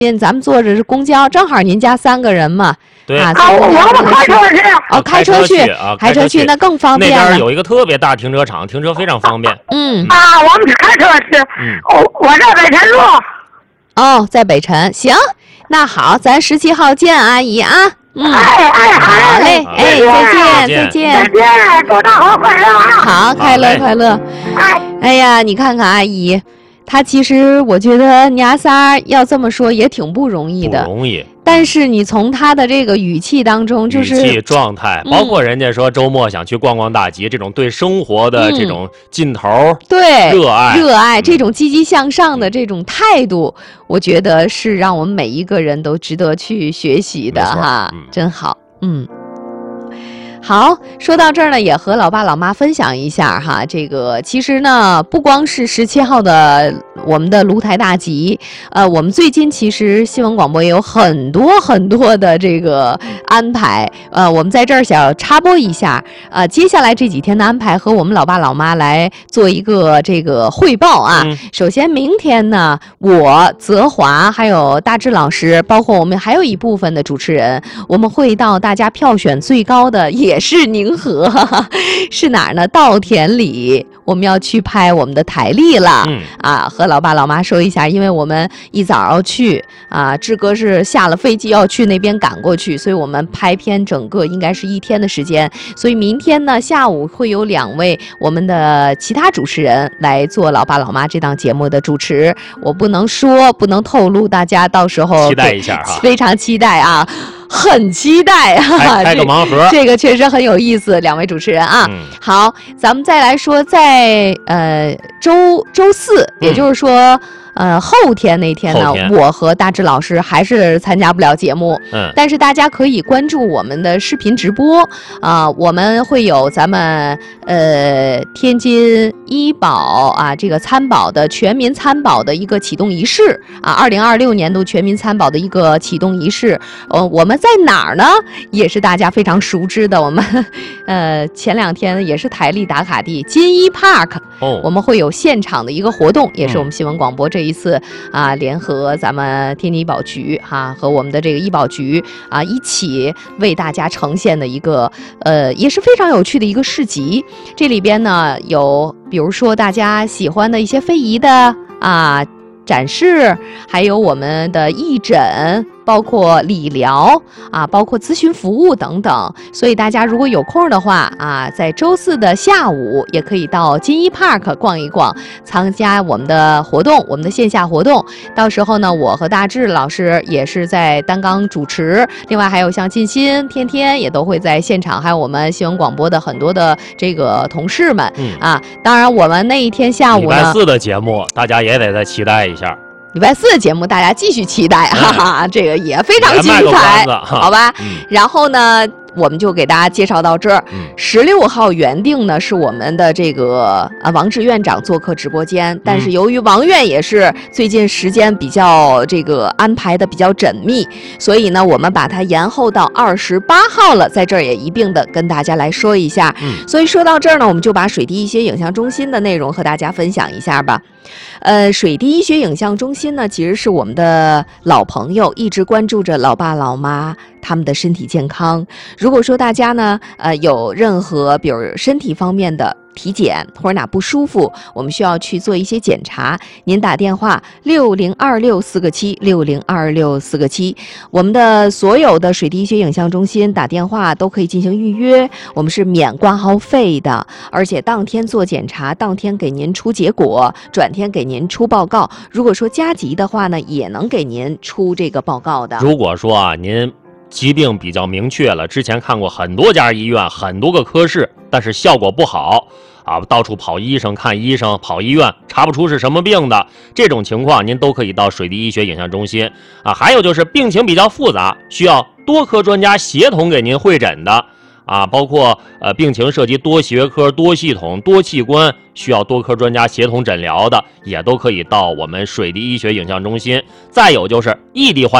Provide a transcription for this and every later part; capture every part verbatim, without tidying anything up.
咱们坐着是公交，正好您家三个人嘛。 对啊， 啊，我们开车去。 哦，开车去啊， 开车去那更方便了。 那边有一个特别大停车场，停车非常方便。 嗯啊，我们是开车去。 嗯， 我我在北辰路。 哦，在北辰，行，那好，咱十七号见，阿姨啊。嗯， 哎哎， 好嘞，哎，再见再见再见，祝大伙快乐啊！ 好，快乐快乐。 哎， 哎呀，你看看阿姨。他其实，我觉得娘仨要这么说也挺不容易的， 不容易。 但是你从他的这个语气当中，就是语气状态，包括人家说周末想去逛逛大集，这种对生活的这种劲头， 对热爱热爱这种积极向上的这种态度，我觉得是让我们每一个人都值得去学习的哈，真好，嗯。好，说到这儿呢，也和老爸老妈分享一下哈。这个其实呢，不光是十七号的我们的芦台大集，呃，我们最近其实新闻广播也有很多很多的这个安排。呃，我们在这儿想插播一下，呃，接下来这几天的安排和我们老爸老妈来做一个这个汇报啊。嗯、首先，明天呢，我泽华还有大志老师，包括我们还有一部分的主持人，我们会到大家票选最高的也。也是宁河，哈哈，是哪儿呢？稻田里，我们要去拍我们的台历了。嗯啊，和老爸老妈说一下，因为我们一早要去啊，志哥是下了飞机要去那边赶过去，所以我们拍片整个应该是一天的时间。所以明天呢下午会有两位我们的其他主持人来做老爸老妈这档节目的主持，我不能说，不能透露，大家到时候期待一下哈， 非常期待啊。很期待啊！ 开, 开个盲盒这，这个确实很有意思。两位主持人啊，嗯、好，咱们再来说在，在呃周周四，也就是说。呃，后天那天呢， 天我和大志老师还是参加不了节目。嗯，但是大家可以关注我们的视频直播啊、呃，我们会有咱们呃天津医保啊这个参保的全民参保的一个启动仪式啊，二零二六年度全民参保的一个启动仪式。呃，我们在哪儿呢？也是大家非常熟知的，我们呃前两天也是台历打卡地金一 Park， 哦，我们会有现场的一个活动，也是我们新闻广播这。这一次啊，联合咱们天津医保局哈、啊、和我们的这个医保局啊一起为大家呈现的一个呃也是非常有趣的一个市集。这里边呢有比如说大家喜欢的一些非遗的啊展示，还有我们的义诊。包括理疗啊，包括咨询服务等等，所以大家如果有空的话啊，在周四的下午也可以到金一 Park 逛一逛，参加我们的活动，我们的线下活动。到时候呢，我和大志老师也是在担纲主持，另外还有像静心、天天也都会在现场，还有我们新闻广播的很多的这个同事们、嗯、啊。当然，我们那一天下午呢， 礼拜四的节目大家也得再期待一下。 礼拜四的节目大家继续期待，哈哈，这个也非常精彩，好吧？嗯、然后呢，我们就给大家介绍到这儿。十六号原定呢是我们的这个啊王志院长做客直播间，但是由于王院也是最近时间比较这个安排的比较缜密，所以呢我们把它延后到二十八号了，在这儿也一并的跟大家来说一下。嗯，所以说到这儿呢，我们就把水滴医学影像中心的内容和大家分享一下吧。呃，水滴医学影像中心呢，其实是我们的老朋友，一直关注着老爸老妈他们的身体健康。如果说大家呢，呃，有任何比如身体方面的体检或者哪不舒服，我们需要去做一些检查，您打电话六零二六四个七六零二六四个七，我们的所有的水滴医学影像中心打电话都可以进行预约，我们是免挂号费的，而且当天做检查，当天给您出结果，转天给您出报告。如果说加急的话呢，也能给您出这个报告的。 如果说啊，您疾病比较明确了，之前看过很多家医院，很多个科室，但是效果不好啊，到处跑医生看医生，跑医院查不出是什么病的，这种情况您都可以到水滴医学影像中心啊。还有就是病情比较复杂，需要多科专家协同给您会诊的啊，包括呃病情涉及多学科、多系统、多器官，需要多科专家协同诊疗的，也都可以到我们水滴医学影像中心。再有就是异地患者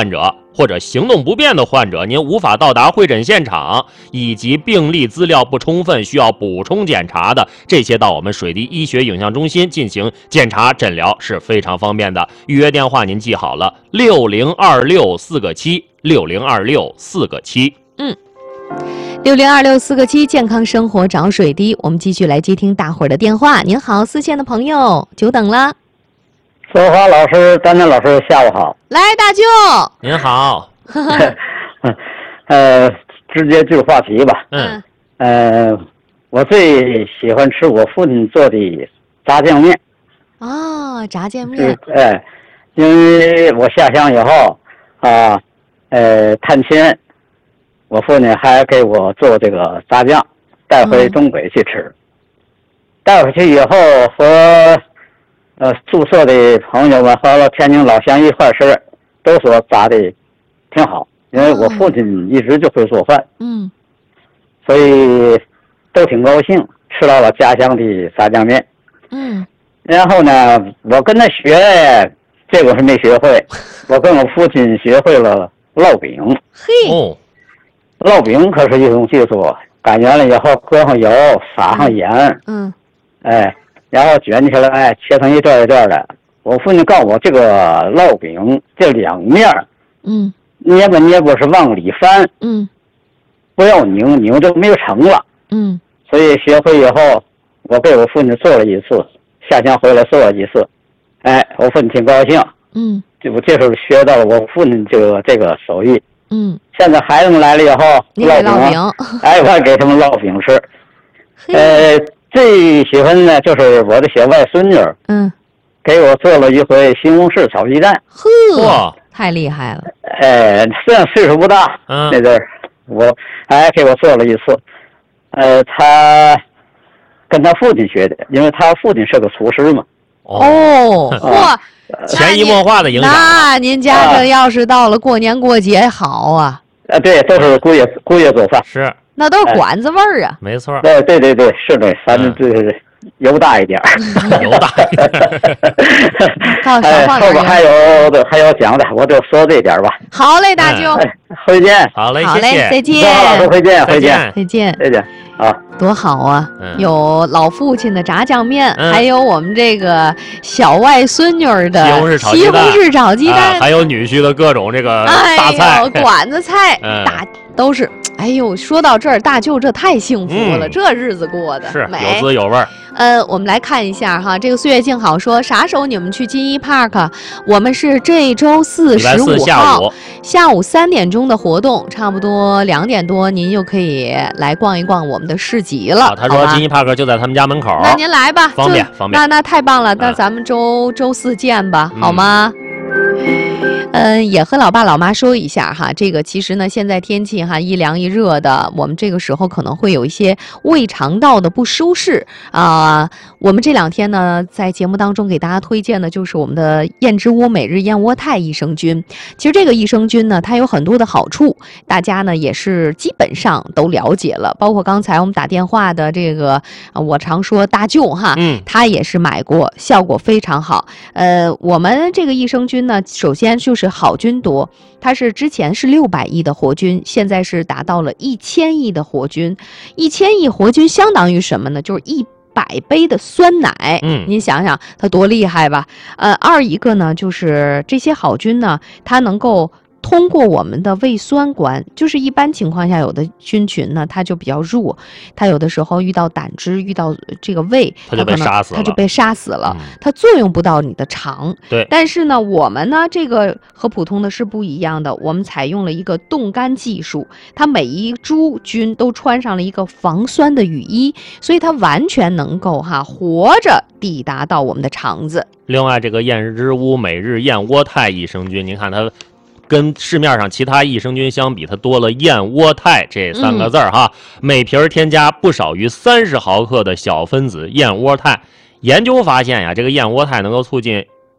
或者行动不便的患者，您无法到达会诊现场，以及病历资料不充分需要补充检查的，这些到我们水滴医学影像中心进行检查诊疗是非常方便的。预约电话您记好了，六零二六四个七，六零二六四个七。 嗯。六零二六四个七，健康生活找水滴。我们继续来接听大伙儿的电话。您好，四线的朋友，久等了。 说话老师、丹丹老师，下午好。 来，大舅， 您好。 呃，直接进入话题吧。 嗯。 呃，我最喜欢吃我父亲做的炸酱面。 哦，炸酱面。 哎、呃，因为我下乡以后啊，呃，探亲。我父亲还给我做这个炸酱，带回东北去吃。嗯、带回去以后和呃宿舍的朋友们和天津老乡一块吃，都说炸的挺好。因为我父亲一直就会做饭， 嗯， 所以都挺高兴吃到了家乡的炸酱面。 嗯， 然后呢，我跟他学，这个是没学会，我跟我父亲学会了烙饼。 嘿。 哦。 烙饼可是一种技术，擀圆了以后搁上油，撒上盐， 嗯， 哎，然后卷起来，切成一段一段的。我父亲告诉我，这个烙饼这两面， 嗯， 捏吧捏吧是往里翻， 嗯， 不要拧，拧就没有成了， 嗯， 所以学会以后，我给我父亲做了一次，下乡回来做了一次，哎，我父亲挺高兴， 嗯， 就我这时候学到了我父亲这个这个手艺。 嗯， 现在孩子们来了以后， 烙饼， 饼哎，我给他们烙饼吃。呃，最喜欢的就是我的小外孙女， 嗯， 给我做了一回西红柿炒鸡蛋。 呵，太厉害了。 呃，虽然岁数不大， 嗯， 那阵儿我哎给我做了一次。呃，他跟他父亲学的，因为他父亲是个厨师嘛。 哦，嚯！ 潜移默化的影响。 那您家这要是到了过年过节好啊！ 啊，对，都是姑爷姑爷做饭， 是， 那都是馆子味儿啊。 没错。 对对对对，是的，反正就是油大一点油大一点。 告诉哎，后边还有的还有讲的，我就说这点吧。 好嘞，大舅， 回见。 好嘞， 好嘞，再见。 老师，回见，回见， 再见， 再见。啊， 多好啊！ 嗯、 有老父亲的炸酱面， 嗯、 还有我们这个小外孙女的西红柿炒西红柿炒鸡蛋、 啊，还有女婿的各种这个大菜、 哎、馆子菜， 嗯、 大都是。哎呦，说到这儿，大舅这太幸福了，嗯、这日子过的是美有滋有味儿。 呃，我们来看一下哈，这个岁月静好说，啥时候你们去金一 Park？我们是这周四十五号下午三点钟的活动，差不多两点多您就可以来逛一逛我们的市集了。 啊、他说金一 Park 就在他们家门口， 那您来吧， 方便方便。 那那太棒了，那咱们周、嗯、周四见吧，好吗？嗯，也和老爸老妈说一下哈，这个其实呢，现在天气哈一凉一热的，我们这个时候可能会有一些胃肠道的不舒适啊、呃。我们这两天呢，在节目当中给大家推荐的就是我们的燕之屋每日燕窝肽益生菌。其实这个益生菌呢，它有很多的好处，大家呢也是基本上都了解了。包括刚才我们打电话的这个，呃、我常说大舅哈， 嗯， 他也是买过，效果非常好。呃，我们这个益生菌呢，首先就是好菌多，它是之前是六百亿的活菌，现在是达到了一千亿的活菌。一千亿活菌相当于什么呢？就是一百杯的酸奶。 嗯， 您想想它多厉害吧？呃，二一个呢，就是这些好菌呢，它能够通过我们的胃酸关，就是一般情况下有的菌群呢，它就比较弱，它有的时候遇到胆汁，遇到这个胃， 它就被杀死了， 它就被杀死了， 嗯、 它作用不到你的肠。 对， 但是呢，我们呢，这个和普通的是不一样的，我们采用了一个冻干技术，它每一株菌都穿上了一个防酸的雨衣，所以它完全能够哈活着抵达到我们的肠子。 另外，这个燕之屋每日燕窝肽益生菌，您看它跟市面上其他益生菌相比，它多了燕窝肽这三个字儿哈，嗯、每瓶添加不少于三十毫克的小分子燕窝肽。研究发现呀，这个燕窝肽能够促进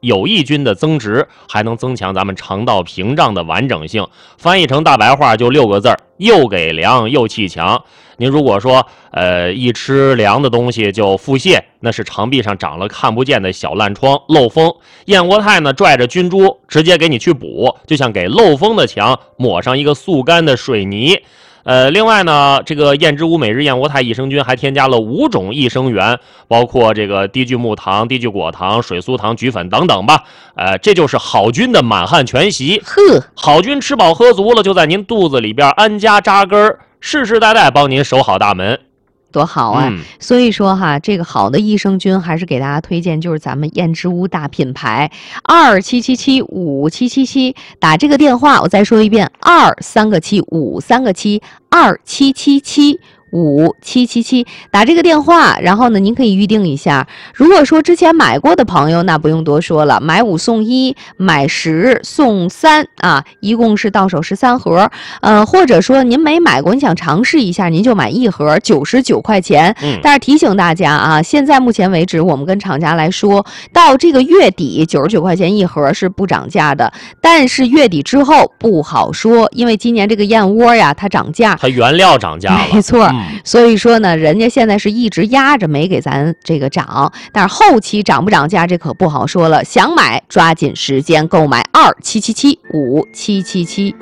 有益菌的增殖，还能增强咱们肠道屏障的完整性。翻译成大白话就六个字儿：又给粮又气强。您如果说呃一吃凉的东西就腹泻，那是肠壁上长了看不见的小烂疮漏风。燕窝肽呢拽着菌株直接给你去补，就像给漏风的墙抹上一个速干的水泥。呃，另外呢，这个燕之屋每日燕窝肽益生菌还添加了五种益生元，包括这个低聚木糖、低聚果糖、水苏糖、菊粉等等吧。呃，这就是好菌的满汉全席。 呵， 好菌吃饱喝足了，就在您肚子里边安家扎根儿，世世代代帮您守好大门。 多好啊！ 嗯、 所以说哈，这个好的益生菌还是给大家推荐，就是咱们燕之屋大品牌二七七七五七七七，打这个电话，我再说一遍，二三个七五三个七二七七七。五七七七打这个电话，然后呢，您可以预定一下。如果说之前买过的朋友，那不用多说了，买五送一，买十送三啊，一共是到手十三盒。呃，或者说您没买过，你想尝试一下，您就买一盒，九十九块钱。 嗯， 但是提醒大家啊，现在目前为止，我们跟厂家来说，到这个月底九十九块钱一盒是不涨价的，但是月底之后不好说，因为今年这个燕窝呀，它涨价， 它原料涨价了， 没错。 嗯所以说呢，人家现在是一直压着没给咱这个涨，但是后期涨不涨价这可不好说了。想买抓紧时间购买二七七七五七七七。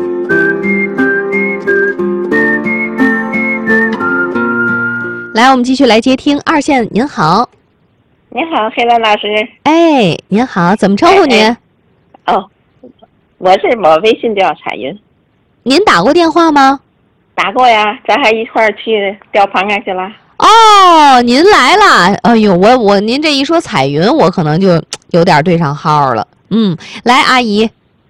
来，我们继续来接听二线。您好， 您好，黑兰老师。 哎，您好，怎么称呼您？ 哎哎、哦，我是我微信叫彩云。 您打过电话吗？ 打过呀，咱还一块儿去钓螃蟹去了。 哦，您来了！哎呦，我我您这一说彩云，我可能就有点对上号了。嗯，来，阿姨，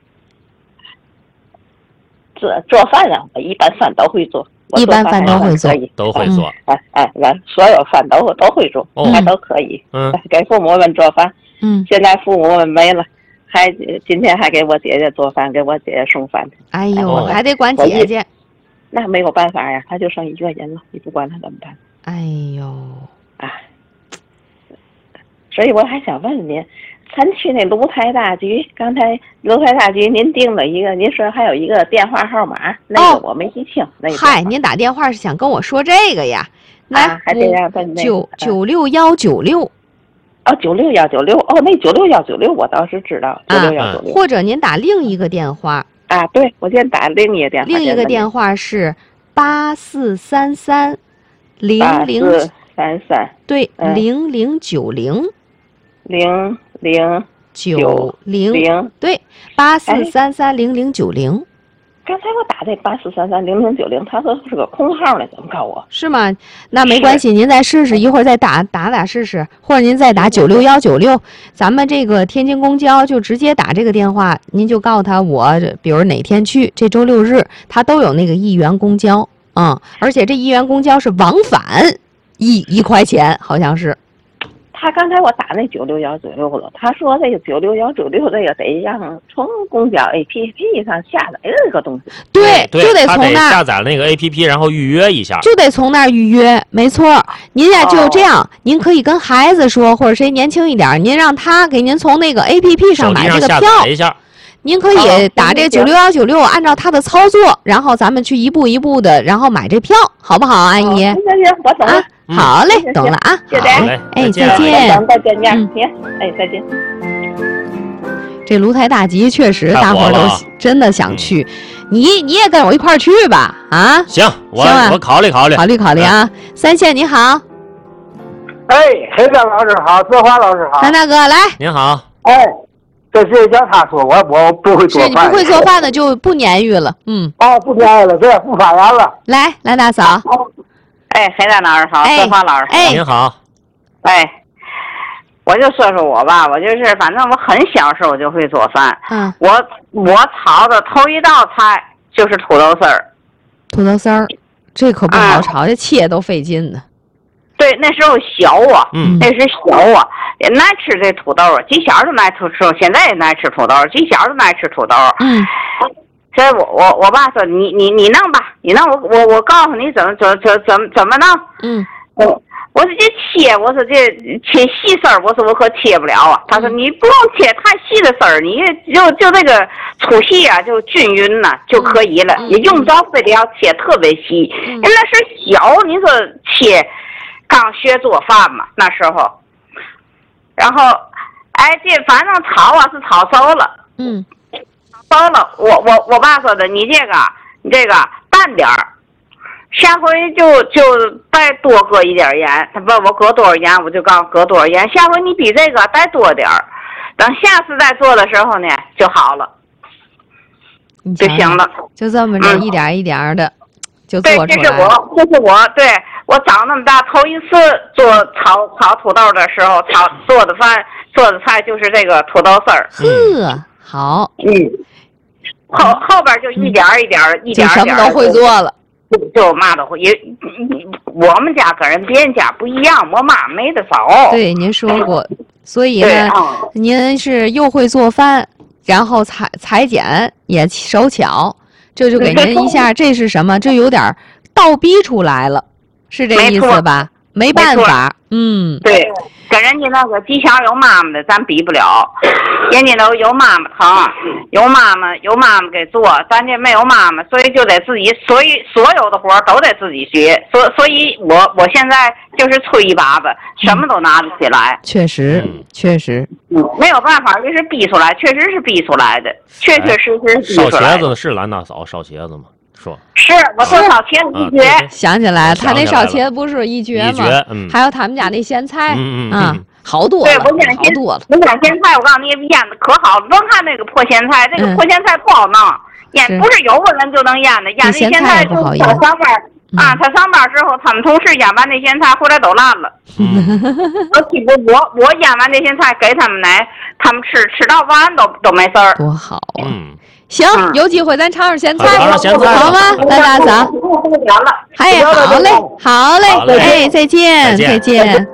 做做饭啊，我一般饭都会做， 一般饭都会做， 都会做。 哎哎，完所有饭都都会做， 哦、 还都可以。 嗯， 给父母们做饭。 嗯， 现在父母们没了。还今天还给我姐姐做饭，给我姐姐送饭。 哎呦， 哦、 还得管姐姐。 那没有办法呀，他就剩一个人了，你不管他怎么办？ 哎呦， 啊！所以我还想问您，咱去那卢台大局，刚才卢台大局您定了一个，您说还有一个电话号码，那个我没记清。哦、那个嗨，您打电话是想跟我说这个呀？来， 啊、还这样问那个九九六幺九六。 哦，九六幺九六，哦，那九六幺九六我倒是知道，九六幺九六。 或者您打另一个电话。 啊，对，我先打另一个电话。 另一个电话是八四三三零零三三， 对，零零九零零零九零零， 对，八四三三零零九零。 刚才我打这八四三三零零九零，他说是个空号呢，怎么告我？ 是吗？那没关系，您再试试，一会儿再打打打试试，或者您再打九六幺九六，咱们这个天津公交就直接打这个电话，您就告诉他我，比如哪天去，这周六日他都有那个一元公交，嗯，而且这一元公交是往返一一块钱，好像是。 他刚才我打那九六幺九六了，他说这个九六幺九六这个得让从公交 A P P 上下载这个东西。 对， 对就得从那儿下载那个 A P P， 然后预约一下。 就得从那儿预约，没错。您呀就这样，哦、您可以跟孩子说，或者谁年轻一点，您让他给您从那个 A P P 上买这个票。 一下。 您可以打这九六幺九六，按照他的操作，然后咱们去一步一步的，然后买这票，好不好，阿姨？ 行行，我懂了。 啊好嘞，懂了啊， 谢谢， 哎，再见，再见面，行，哎，再见。 这卢台大集确实大伙儿都真的想去，你你也跟我一块儿去吧，啊？ 行，我我考虑考虑， 考虑考虑啊。三线你好， 哎，黑亮老师好，泽华老师好， 张大哥来， 您好， 哎，这是叫他说，我我不会做饭， 是你不会做饭的就不言语了，嗯， 哦，不言语了，对，不发言了。 来，来大嫂。 哎，黑蛋老师好，泽华老师好， 哎， 您好。 哎，我就说说我吧，我就是反正我很小时候就会做饭。 嗯。 我我炒的头一道菜就是土豆丝儿。 土豆丝儿，这可不好炒，这切都费劲呢。 对，那时候小啊， 嗯， 那时小啊，也爱吃这土豆啊，从小就爱吃，现在也爱吃土豆，从小就爱吃土豆。 嗯。 所以我我我爸说你你你弄吧，你弄我我我告诉你怎么怎怎怎怎么弄。 嗯， 我我说这切，我说这切细丝儿，我说我可切不了啊。他说你不用切太细的丝儿，你就就这个粗细啊，就均匀呐、啊、就可以了，也用不着非得要切特别细。人那是小，你说切，刚学做饭嘛那时候，然后哎这反正炒啊是炒熟了， 嗯， 炒熟了，我我我爸说的，你这个你这个淡点儿。下回就就再多搁一点盐，他问我搁多少盐，我就告诉搁多少盐。下回你比这个再多点儿，等下次再做的时候呢就好了，就行了。 就这么着一点一点的、嗯、就做出来。 对，这是我，这是我，对我长那么大头一次做炒炒土豆的时候，炒做的饭做的菜就是这个土豆丝儿。 呵，好， 嗯，后后边就一点一点、嗯、一点就什么都会做了。 就嘛都会，也我们家跟人别人家不一样，我妈没得早。 对，您说过，所以呢，嗯、您是又会做饭，然后裁裁剪也手巧，这就给您一下，这是什么？这有点倒逼出来了，是这意思吧？没办法，嗯， 对，跟人家那个技巧有妈妈的，咱比不了。人家都有妈妈疼，有妈妈有妈妈给做，咱这没有妈妈，所以就得自己，所以所有的活都得自己学。所所以我我现在就是吹一把子，什么都拿得起来。 确实，嗯、确实， 嗯，没有办法，就是逼出来，确实是逼出来的，确确实实是逼出来的。 烧茄子是兰大嫂烧茄子吗？说是我做烧茄子一绝、 啊，想起来，他那烧茄子不是一绝吗？ 一绝，嗯， 还有他们家那咸菜， 嗯嗯啊，好多了， 对，我好多了。 我家咸菜，我告诉你，腌的可好，甭看那个破咸菜，这个破咸菜不好弄，腌不是有个人就能腌的，腌那咸菜就它上班啊，他上班之后，他们同事腌完那咸菜回来都烂了。我我我我腌完那咸菜给他们来，他们吃吃到晚都都没事儿， 多好啊！ 嗯。 行，有机会咱尝尝咸菜， 好吗？咱大嫂，哎，好嘞，好嘞，哎，再见，再见。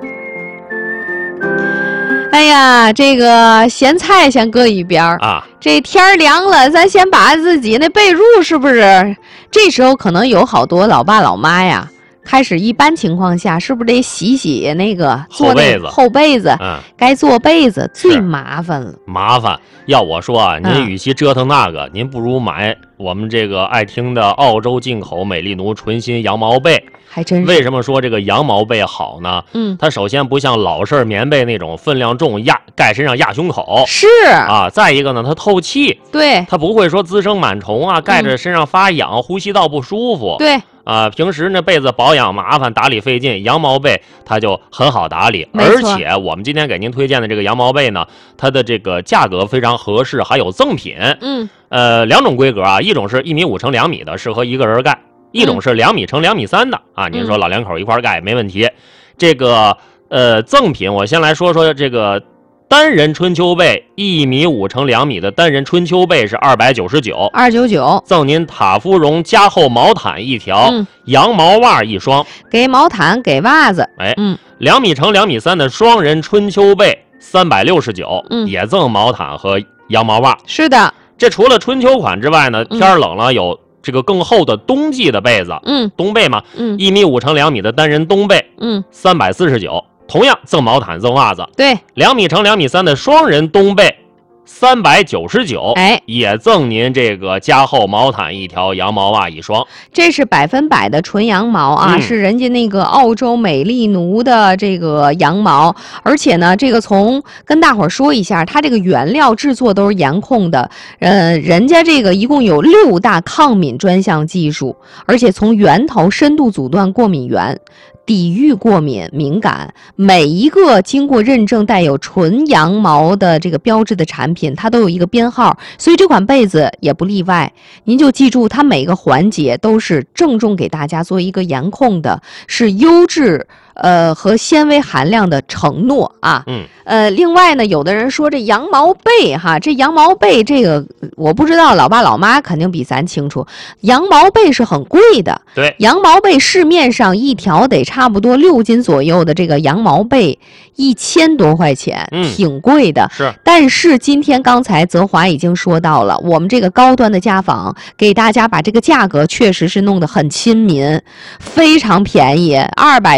哎呀，这个咸菜先搁一边儿啊。 这天凉了，咱先把自己那被褥是不是？这时候可能有好多老爸老妈呀，开始一般情况下是不是得洗洗那个做那个厚被子？ 嗯， 该做被子最麻烦了。 麻烦，要我说啊，您与其折腾那个，嗯、您不如买我们这个爱听的澳洲进口美丽奴纯新羊毛被。 还真是。 为什么说这个羊毛被好呢？ 嗯， 它首先不像老式棉被那种分量重，压盖身上压胸口。 是啊，再一个呢，它透气。 对， 它不会说滋生螨虫啊，盖着身上发痒，嗯、呼吸道不舒服。 对。 啊，平时那被子保养麻烦，打理费劲，羊毛被它就很好打理。而且我们今天给您推荐的这个羊毛被呢，它的这个价格非常合适，还有赠品。 嗯， 呃，两种规格啊，一种是一米五乘两米的，适合一个人盖；一种是两米乘两米三的啊，您说老两口一块盖没问题。这个呃赠品，我先来说说这个。单人春秋被一米五乘两米的单人春秋被是二百九十九， 二九九， 赠您塔芙绒加厚毛毯一条， 嗯、 羊毛袜一双， 给毛毯给袜子， 哎， 嗯， 两米乘两米三的双人春秋被三百六十九， 嗯， 也赠毛毯和羊毛袜。 是的， 这除了春秋款之外呢，天冷了有这个更厚的冬季的被子， 嗯， 冬被嘛， 嗯， 一米五乘两米的单人冬被， 嗯， 三百四十九。同样赠毛毯赠袜子， 对， 两米乘两米三的双人冬被，三百九十九， 哎， 也赠您这个加厚毛毯一条，羊毛袜一双。 这是百分百的纯羊毛啊， 嗯、 是人家那个澳洲美丽奴的这个羊毛，而且呢，这个从跟大伙儿说一下，它这个原料制作都是严控的，呃，人家这个一共有六大抗敏专项技术，而且从源头深度阻断过敏源。抵御过敏敏感，每一个经过认证带有纯羊毛的这个标志的产品，它都有一个编号，所以这款被子也不例外。您就记住，它每个环节都是郑重给大家做一个严控的，是优质呃和纤维含量的承诺啊。 嗯。 呃，另外呢，有的人说这羊毛被哈，这羊毛被这个我不知道，老爸老妈肯定比咱清楚，羊毛被是很贵的。 对， 羊毛被市面上一条得差不多六斤左右的这个羊毛被，一千多块钱， 嗯， 挺贵的。 是， 但是今天刚才泽华已经说到了，我们这个高端的家纺给大家把这个价格确实是弄得很亲民，非常便宜，二百多、三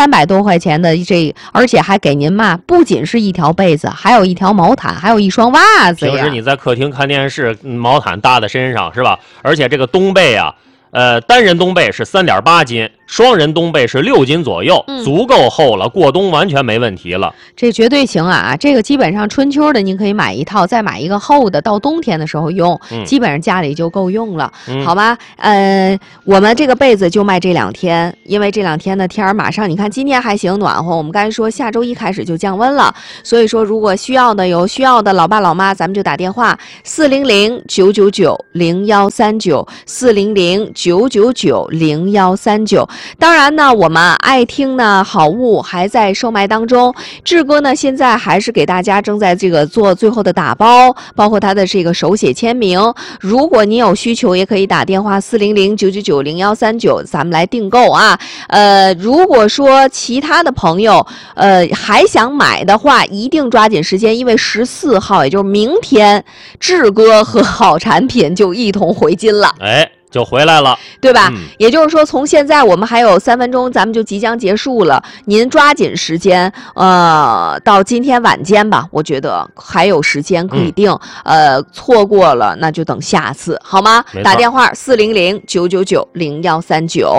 三百多块钱的这，而且还给您嘛，不仅是一条被子，还有一条毛毯，还有一双袜子呀。 平时你在客厅看电视，毛毯搭在身上是吧？而且这个冬被啊，呃，单人冬被是三点八斤。双人冬被是六斤左右，嗯、足够厚了，过冬完全没问题了。 这绝对行啊！这个基本上春秋的您可以买一套，再买一个厚的，到冬天的时候用，嗯、基本上家里就够用了，嗯、好吗？呃，我们这个被子就卖这两天，因为这两天的天儿马上，你看今天还行暖和，我们刚才说下周一开始就降温了，所以说如果需要的有需要的老爸老妈，咱们就打电话四零零九九九零幺三九四零零九九九零幺三九。当然呢，我们爱听呢好物还在售卖当中。志哥呢现在还是给大家正在这个做最后的打包，包括他的这个手写签名。如果您有需求，也可以打电话四零零九九九零幺三九，咱们来订购啊。呃，如果说其他的朋友呃还想买的话，一定抓紧时间，因为十四号也就是明天，志哥和好产品就一同回京了。 哎。就回来了， 对吧？嗯、也就是说，从现在我们还有三分钟，咱们就即将结束了。您抓紧时间，呃，到今天晚间吧，我觉得还有时间可以定。嗯、呃，错过了那就等下次，好吗？打电话四零零九九九零幺三九。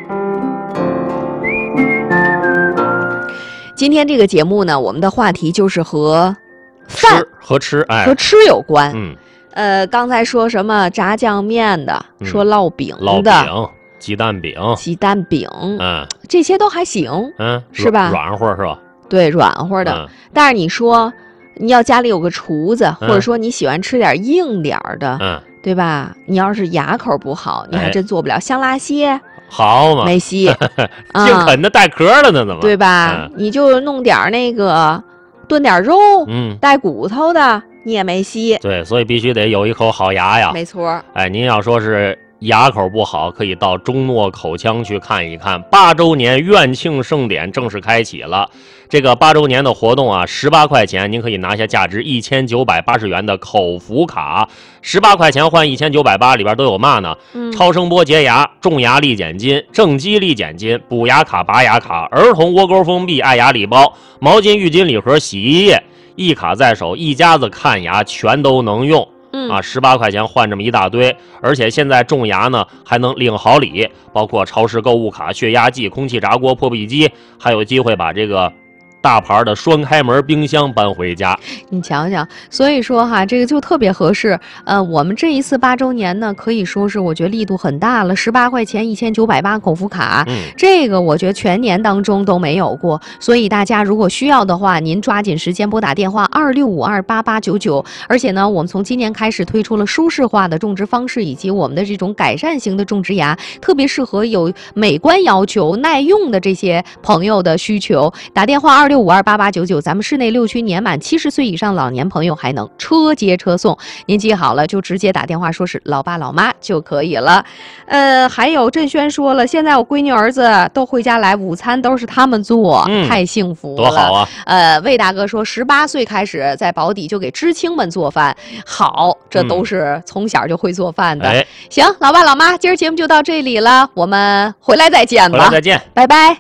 今天这个节目呢，我们的话题就是和饭和吃，哎， 和吃有关。 嗯。 呃，刚才说什么炸酱面的，嗯、说烙饼的， 烙饼、鸡蛋饼、 鸡蛋饼， 嗯， 这些都还行， 嗯， 是吧？ 软和是吧？ 对，软和的。嗯、但是你说你要家里有个厨子， 嗯、 或者说你喜欢吃点硬点的， 嗯， 对吧？你要是牙口不好，你还真做不了。香辣蟹， 好嘛， 没戏， 净啃的带壳了呢，怎么？ 对吧？ 嗯、 你就弄点那个炖点肉， 嗯， 带骨头的。你也没戏， 对，所以必须得有一口好牙呀。 没错， 哎，您要说是牙口不好，可以到中诺口腔去看一看。八周年院庆盛典正式开启了，这个八周年的活动啊，十八块钱您可以拿下价值一千九百八十元的口服卡，十八块钱换一千九百八，里边都有嘛呢？嗯，超声波洁牙、种牙利碱金、正畸利碱金、补牙卡、拔牙卡、儿童窝沟封闭爱牙礼包、毛巾、浴巾礼盒、洗衣液。一卡在手，一家子看牙全都能用，嗯啊，十八块钱换这么一大堆，而且现在种牙呢还能领好礼，包括超市购物卡、血压计、空气炸锅、破壁机，还有机会把这个大牌的双开门冰箱搬回家。 你瞧瞧，所以说哈，这个就特别合适。呃，我们这一次八周年呢，可以说是我觉得力度很大了，十八块钱一千九百八口服卡，嗯，这个我觉得全年当中都没有过。所以大家如果需要的话，您抓紧时间拨打电话二六五二八八九九。而且呢，我们从今年开始推出了舒适化的种植方式，以及我们的这种改善型的种植牙，特别适合有美观要求、耐用的这些朋友的需求。打电话二六五二八八九九，咱们市内六区年满七十岁以上老年朋友还能车接车送。您记好了，就直接打电话说是老爸老妈就可以了。呃，还有振轩说了，现在我闺女儿子都回家来，午餐都是他们做，嗯、太幸福了， 多好啊！ 呃，魏大哥说，十八岁开始在保底就给知青们做饭，好，这都是从小就会做饭的。 嗯哎、 行，老爸老妈，今儿节目就到这里了，我们回来再见吧。 回来再见， 拜拜。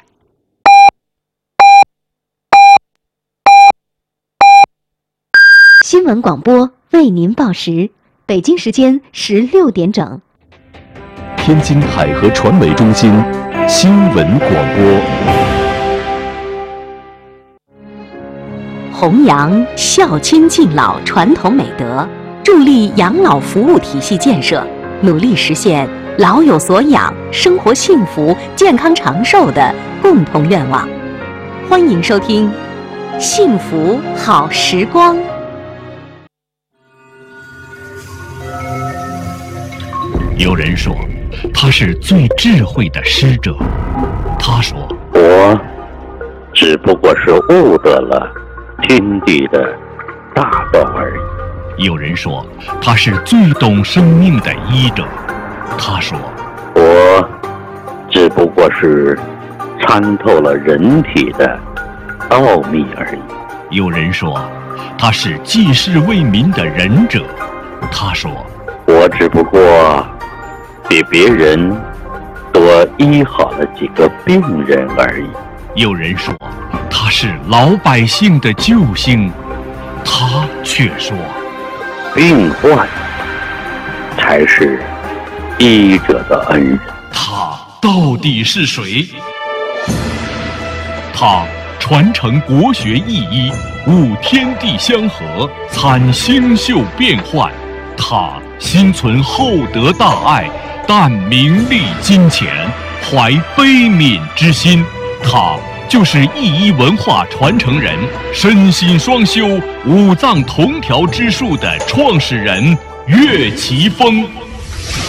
新闻广播为您报时，北京时间十六点整。 天津海河传媒中心新闻广播。 弘扬孝亲敬老传统美德，助力养老服务体系建设，努力实现老有所养、生活幸福、健康长寿的共同愿望。欢迎收听《幸福好时光》。 有人说他是最智慧的师者，他说我只不过是悟得了天地的大道而已。 有人说他是最懂生命的医者，他说我只不过是参透了人体的奥秘而已。 有人说他是济世为民的仁者，他说我只不过比别人多医好了几个病人而已。 有人说他是老百姓的救星，他却说病患才是医者的恩人。 他到底是谁？他传承国学意义，悟天地相合，参星宿变幻。他心存厚德大爱，淡名利金钱，怀悲悯之心。他就是义医文化传承人，身心双修，五脏同调之术的创始人岳奇峰。